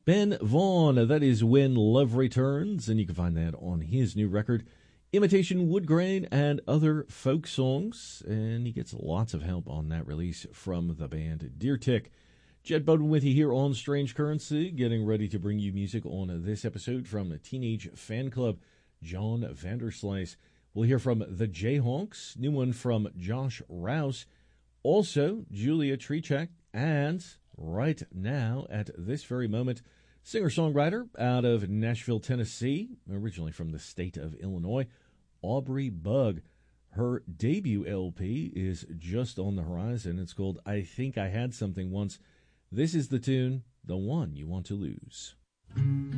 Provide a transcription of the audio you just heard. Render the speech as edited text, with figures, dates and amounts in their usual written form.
Ben Vaughn, that is When Love Returns, and you can find that on his new record, Imitation Wood Grain and Other Folk Songs, and he gets lots of help on that release from the band Deer Tick. Jed Bowden with you here on Strange Currency, getting ready to bring you music on this episode from the Teenage Fan Club, John Vanderslice. We'll hear from the Jayhawks, new one from Josh Rouse, also Julia Trichak, and right now, at this very moment, singer-songwriter out of Nashville, Tennessee, originally from the state of Illinois, Aubrey Bugg. Her debut LP is just on the horizon. It's called I Think I Had Something Once. This is the tune, The One You Want to Lose.